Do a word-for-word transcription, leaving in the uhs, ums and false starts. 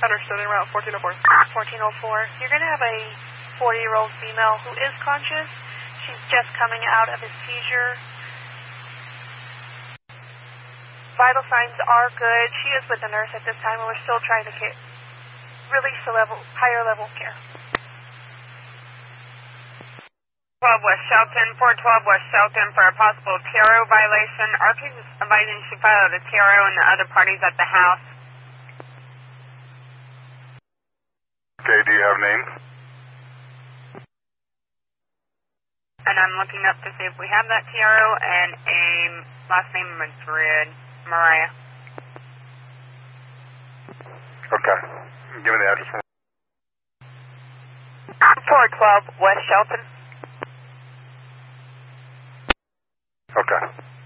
Understood, en route fourteen oh four. fourteen oh four. You're going to have a forty-year-old female who is conscious. She's just coming out of a seizure. Vital signs are good. She is with the nurse at this time, and we're still trying to get, release the level, higher level of care. twelve West Shelton, four twelve West Shelton for a possible T R O violation. R P is advising she filed a T R O and the other parties at the house. Okay, do you have names? And I'm looking up to see if we have that T R O and a last name Madrid, Mariah. Okay. Give me the address. four twelve West Shelton. Okay.